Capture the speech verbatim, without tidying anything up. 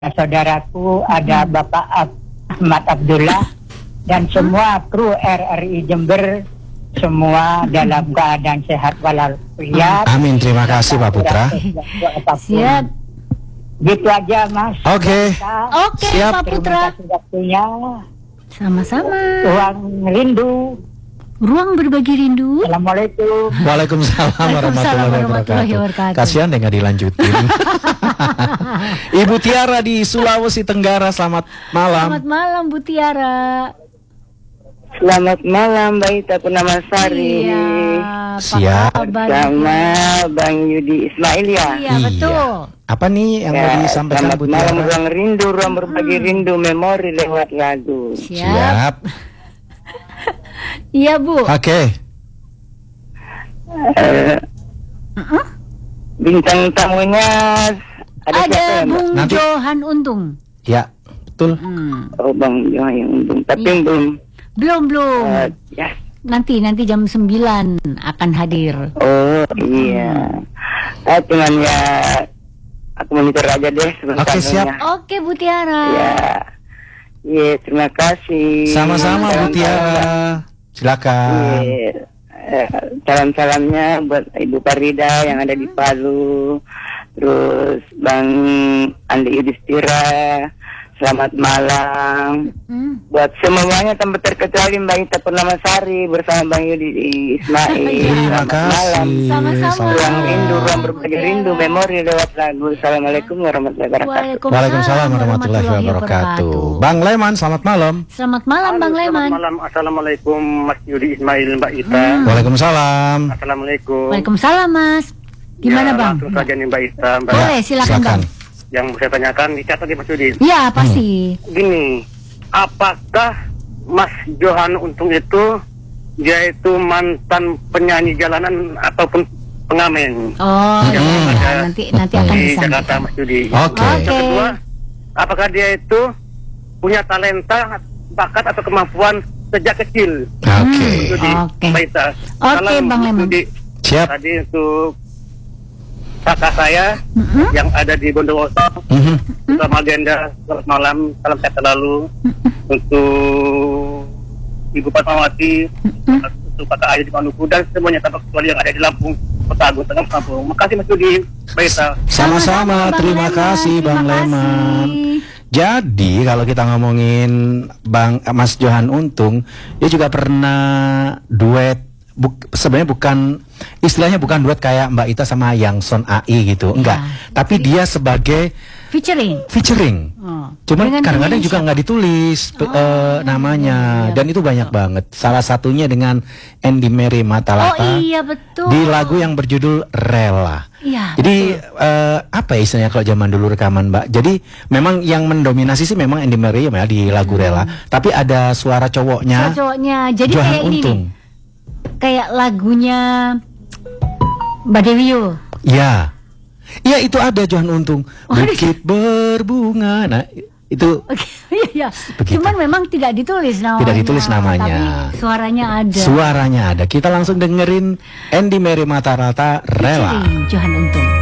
saudaraku, ada Bapak Ahmad Abdullah, dan semua kru R R I Jember, semua dalam keadaan sehat walafiat. Amin, terima kasih Pak Putra. Siap. Gitu aja, Mas. Oke. Oke, Siap. Pak Putra. Terima kasih waktunya. Sama-sama. Ruang rindu. Ruang berbagi rindu. Assalamualaikum. Waalaikumsalam warahmatullahi warahmatullahi wabarakatuh. wabarakatuh. Kasihan deh nggak dilanjutin. Ibu Tiara di Sulawesi Tenggara, selamat malam. Selamat malam Bu Tiara. Selamat malam Mbak Ita Purnamasari. Iya. Siap. Sama Bang Yudi Ismail ya. Iya betul. Apa nih yang Ya, mau disampaikan selamat Bu malam, Tiara? ruang rindu, ruang berbagi rindu, memori lewat lagu. Siap. Siap. Iya Bu. Oke. Eh, Uh-uh. Bintang tamunya ada, siapa Ada ya, Mbak? Bung Nanti- Johan Untung. Ya, betul. Hmm. Oh Bang Johan yang untung, tapi Iya. belum. Belum belum. eh, ya. Nanti nanti jam sembilan akan hadir. Oh iya. Ah, cuman ya aku monitor aja deh sebentar. Oke, siap. Oke Bu Tiara. Ya. Iya, terima kasih. Sama-sama Bu Tiara. Silakan. Iya. Eh, salam-salamnya buat Ibu Farida yang ada di Palu, terus Bang Andi Yudhistira, selamat malam. Hmm. Buat semuanya tanpa terkecuali Mbak Ita Purnamasari bersama Bang Yudi Ismail. Terima Selamat kasih. malam. Sama-sama. Ruang rindu, ruang berbagi rindu, memori lewat lagu. Assalamualaikum warahmatullahi wabarakatuh. Waalaikumsalam warahmatullahi wabarakatuh. Bang Leman, selamat malam. Selamat malam Bang Halo, Leman. Selamat malam. Assalamualaikum Mas Yudi Ismail, Mbak Ita. Hmm. Waalaikumsalam. Assalamualaikum. Waalaikumsalam Mas. Gimana Ya, Bang? Langsung saja nih Mbak Ita. Mbak. Boleh silakan Bang. Yang saya tanyakan dicatat di Mas Yudi. Ya pasti. Gini, apakah Mas Johan Untung itu dia itu mantan penyanyi jalanan ataupun pengamen Oh Yang iya, ada nanti nanti akan di disampaikan. Jakarta, Mas Yudi? Oke. Oke. Yang kedua, apakah dia itu punya talenta, bakat atau kemampuan sejak kecil? Oke. Mas Yudi, Oke. Mbak Ita. Oke, Salam, Bang Mas Leman. Yudi. Siap. Tadi untuk kakak saya Mm-mm. yang ada di Bondowoso, Mhm. selamat agenda, selamat malam, salam sehat selalu. Untuk Ibu Fatmawati, untuk Kakak Ayu di Maluku, dan semuanya tanpa kecuali yang ada di Lampung, Kota Agung, Tengah Lampung. Makasih Mas Yudi, Mbak Ita. Sama-sama, Bang terima Leman. kasih Bang Terima Leman. kasih. Jadi kalau kita ngomongin Bang Mas Johan Untung, dia juga pernah duet. Buk, sebenarnya bukan istilahnya bukan duet kayak Mbak Ita sama Yang Son A I gitu, enggak. Tapi dia sebagai Featuring. featuring. Oh. Cuman Dengan kadang-kadang penyanyi juga siapa? nggak ditulis pe- Oh, eh, namanya, iya, iya. dan itu banyak banget. Salah satunya dengan Andy Mary Matalata Oh iya betul. di lagu yang berjudul Rela. Iya. Jadi eh, apa ya istilahnya kalau zaman dulu rekaman Mbak? Jadi memang yang mendominasi sih memang Andy Mary ya di lagu Rela. Tapi ada suara cowoknya, Cocoknya. Jadi Johan kayak ini Untung. nih. Kayak lagunya Mbak Dewio. Ya, iya itu ada Johan Untung. Oh, ada. Bukit berbunga. Nah itu Oke, iya, iya. Begitu. Cuman memang tidak ditulis namanya. Tidak ditulis namanya. Tapi suaranya ada. suaranya ada. Kita langsung dengerin Andy Mary Matalata Rela. Featuring Johan Untung.